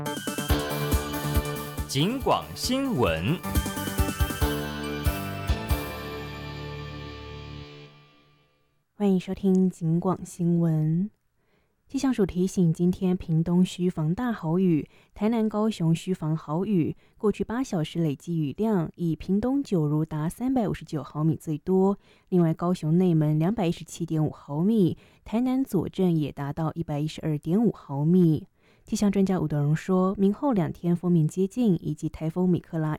警广新闻。 欢迎收听警广新闻。气象署提醒，今天屏东需防大豪雨，台南、高雄需防豪雨。过去8小时累积雨量，以屏东九如达359毫米最多，另外高雄内门217.5毫米，台南左镇也达到112.5毫米。气象专家吴德荣说，明后2天锋面接近，以及台风米克拉